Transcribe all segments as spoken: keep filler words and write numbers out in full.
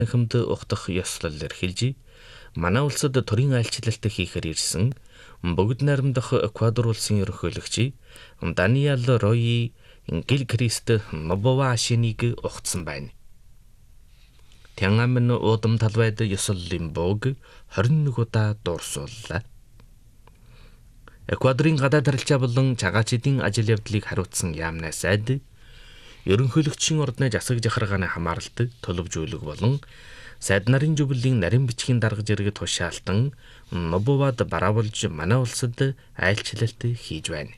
хэмд ухтах ёслол эрхэлж, манай улсад төрийн айлчлалт хийхээр ирсэн бүгд найрамдах Эквадор улсын ерөнхийлөгч Даниэл Рой Гилкрист Нобовашиныг ухтсан байна. Тянгаамын уудам талбайд ёслолын бууг хорин нэг удаа дуурсууллаа. Эквадорын гадаад харилцаа болон цагаачдын ажил явдлыг хариуцсан яамнаас айд ерөнхийлөгчийн ордны засаг жахаргааны хамааралд төлөвжүүлэг болон сайд нарын жүблэлийн нарийн бичгийн дарга зэрэг тушаалтан Нобовад бараавалж манай улсад айлчлалт хийж байна.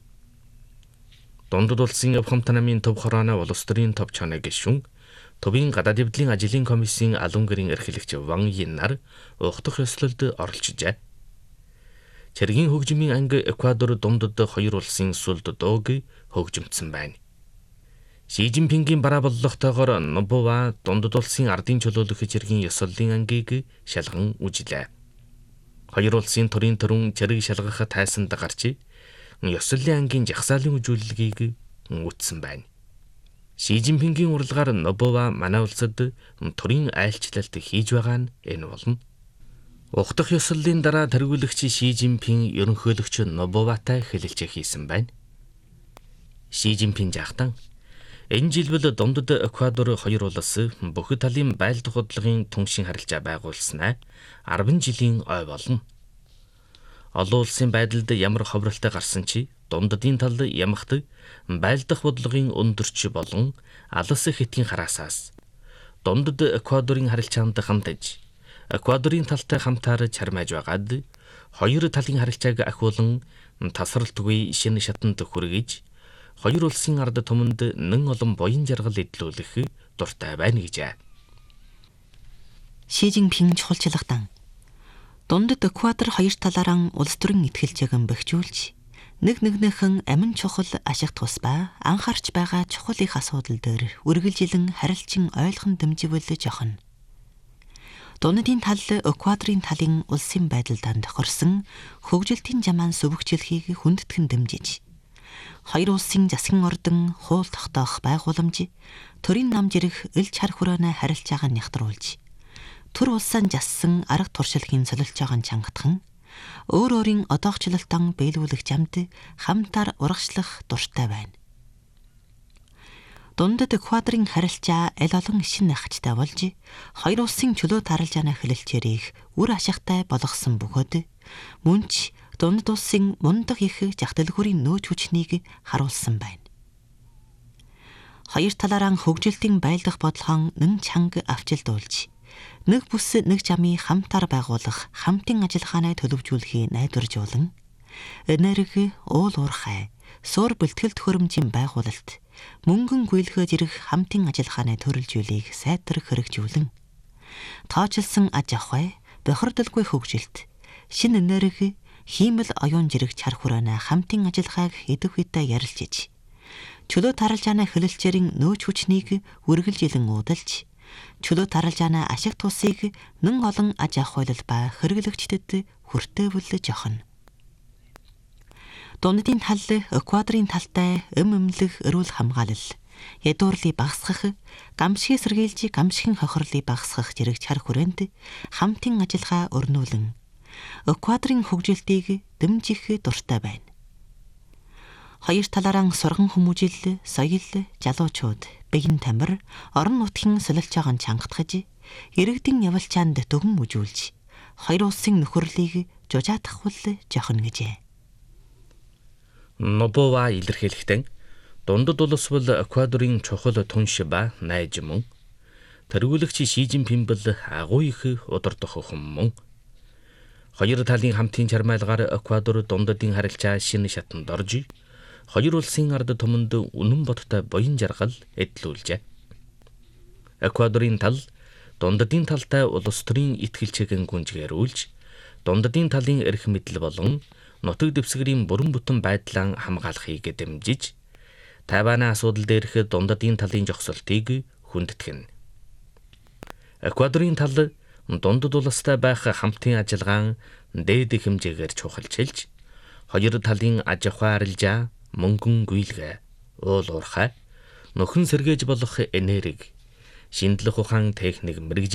Дундад улсын Явхамт намын төв хорооны улс төрийн төв чоног гишүүн төвийн гадаад явдлын ажлын комиссийн алуун гэрийн эрхлэгч Ван Яннар ухтах ёслолд оролцжээ. Цэргийн хөгжмийн анги Эквадор дундад хоёр улсын сүлд дууг хөгжимдсөн байна. Ши Жинпингийн бараабаллахтайгоор Нобова дундад улсын ардын чөлөөлөх цэргийн ёслолын ангийг шалган үжилээ. Хоёр улсын төрийн төрөн цэрэг шалгах тайсанд гарч ёслолын ангийн жагсаалын үзүүлэлгийг үүссэн байна. Ши Жинпингийн урилгаар Нобова манай улсад төрийн айлчлалт хийж байгаа нь энэ болно. Ухтах ёслолын дараа тэргүүлэгч Ши Жинпин ерөнхийлөгч Нобоватай хэлэлцээ хийсэн байна. Ши Жинпин жаахтан энэ жилбэл дундад Эквадор хоёр улс бүх талын байлдах худлагын түншин харилцаа байгуулснаа арван жилийн ой болно. Олон улсын байдалд ямар ховролтой гарсан чи дундадын тал ямагт байлдах бодлогын өндөрч болон алс хэтгийн хараасаас дундад Эквадорын харилцаанд хамтаж Эквадорын талтай хамтаар чармааж байгаад хоёр талын харилцааг ахиулан тасралтгүй шинэ шатанд хүргэж хоёр улсын ард түмэнд нэн олон буян жаргал эдлүүлэх дуртай байна гэжээ. Ши Жинпин чухалчлагтан дундад Эквадор хоёр талаараа улс төрийн итгэлжээг бэхжүүлж нэг нэгнийхэн амин чухал ашиг тус ба анхаарч байгаа чухал их асуудал дээр үргэлжилэн харилцан ойлгон дэмживэл жохно. Дундадын тал Эквадорын талын улсын байдалд тохирсон хөгжилтийн жамаан сүвэгчлэхийг хүндэтгэн дэмжиж хоёр улсын засгийн ордон хуул тогтоох байгууламж төрийн нам жирэх ил чар хүрээний харилцааг нягтруулж төр улсаа жассан арга туршлагын солилцоогоо чангатхан өөр өөрийн одоогчлолтон биелүүлэх замд хамтаар урагшлах дуртай байна. Дундад Эквадорын харилцаа аль олон шин ахчтай болж хоёр улсын чөлөө таралжааны хэлэлцээрийг үр ашигтай болгосон бөгөөд мөн ч дундад улсын мундаг их жагтэлгүүрийн нөөц хүчнийг харуулсан байна. Хоёр талаараа хөгжилтийн байлдах бодлогоо нэн чанга авчилдуулж нэг бүс нэг жамын хамтаар байгуулах хамтын ажиллагааны төлөвжүүлэхийг найдваржуулан энерги, уул уурхай, суур бэлтгэл төхөөрөмжийн байгуулалт, мөнгөн гүйлгэж ирэх хамтын ажиллагааны төрөлжүүлийг сайтар хэрэгжүүлэн тооцолсон аж ахуй, бохирдолгүй хөгжилт, шинэ энерги, хиймэл оюун жирэх чар хүрээний хамтын ажиллагааг идэвхтэй ярилцж чөлөө таралжааны хэлэлцээрийн нөөц хүчнийг үргэлжилэн уудалж чөлөө таралжааны ашиг тусыг нэн олон аж ахуйлал ба хэрэглэгчдэд хүртээвэл жохно. Дундадын тал Эквадорын талтай эм эмнэлэг эрүүл хамгаалал, ядуурлыг багасгах, гамшигыг сэргийлж гамшигын хохирлыг багасгах зэрэг чар хүрээнд хамтын ажиллагаа өрнүүлэн Эквадорын хөгжилтийг дэмжих дуртай байна. Хоёр талаараа сурган хүмүүжил, соёл, залуучууд, биеийн тамир, орон нутгийн солилцоогоо чангатгаж, иргэдийн явалчаанд дүгэн үжүүлж, хоёр улсын нөхөрлөлийг жужаатгахвал жохно гэжээ. Нобова илэрхийлэхдээ дундад улс бол Эквадорын чухал түнш ба найз мөн. Тэргүүлэгч Ши Жинпин бол агуу их удирдах хүн мөн. Хоёр талын хамтын чармайлгаар Эквадор дундадын харилцаа шинэ шатанд орж, хоёр улсын ард түмэнд үнэн бодтой буян жаргал эдлүүлжээ. Эквадорын тал дундадын талтай улс төрийн итгэлчээгэн гүнжгээрүүлж, дундадын талын эрх мэдэл болон нутаг дэвсгэрийн бүрэн бүтэн байдлаа хамгаалахыг дэмжиж, Тайваны асуудал дээрх дундадын талын зогсолтыг хүндэтгэн. Эквадорын тал дундад улстай байх хамтын ажиллагаан дээд хэмжээгээр чухалчилж, хоёр талын аж ахуй арилжаа, мөнгөн гүйлгэ, уул уурхай, нөхөн сэргээж болох энерги, шинжлэх ухаан техник мэрэгжил